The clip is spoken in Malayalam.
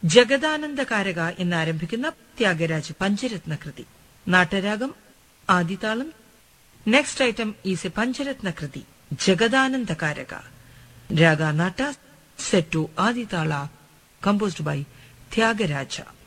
ജഗദാനന്ദകാരക എന്നാരംഭിക്കുന്ന ത്യാഗരാജ് പഞ്ചരത്ന കൃതി. നാട്ടരാഗം ആദിതാളം. നെക്സ്റ്റ് ഐറ്റം ഈസ് എ പഞ്ചരത്ന കൃതി ജഗദാനന്ദകാരക. രാഗ നാട്ട, set to Aditala, composed by Tyagaraja.